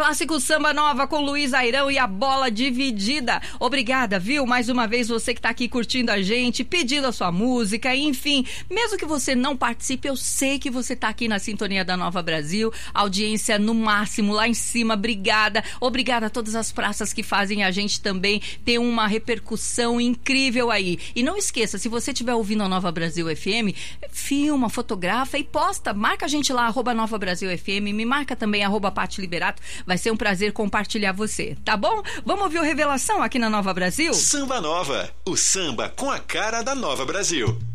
Clássico Samba Nova com Luiz Airão e a bola dividida. Obrigada, viu? Mais uma vez você que tá aqui curtindo a gente, pedindo a sua música, enfim. Mesmo que você não participe, eu sei que você tá aqui na sintonia da Nova Brasil. Audiência no máximo, lá em cima. Obrigada. Obrigada a todas as praças que fazem a gente também ter uma repercussão incrível aí. E não esqueça, se você estiver ouvindo a Nova Brasil FM, filma, fotografa e posta. Marca a gente lá, @Nova Brasil FM. Me marca também, @Pati Liberato. Vai ser um prazer compartilhar você, tá bom? Vamos ouvir o Revelação aqui na Nova Brasil? Samba Nova, o samba com a cara da Nova Brasil.